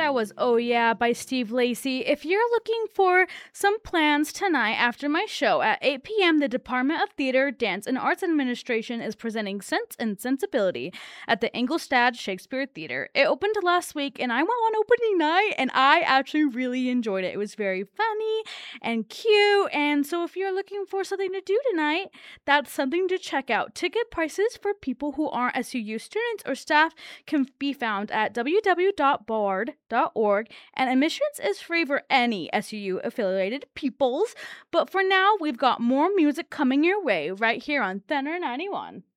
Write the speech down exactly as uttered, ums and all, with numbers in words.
That was Oh Yeah by Steve Lacy. If you're looking for some plans tonight after my show at eight p.m., the Department of Theater, Dance, and Arts Administration is presenting Sense and Sensibility at the Ingolstadt Shakespeare Theater. It opened last week and I went on opening night and I actually really enjoyed it. It was very funny and cute. And so if you're looking for something to do tonight, that's something to check out. Ticket prices for people who aren't S U U students or staff can be found at w w w dot bard dot org, and admissions is free for any S U U affiliated peoples. But for now, we've got more music coming your way right here on Thenner ninety-one.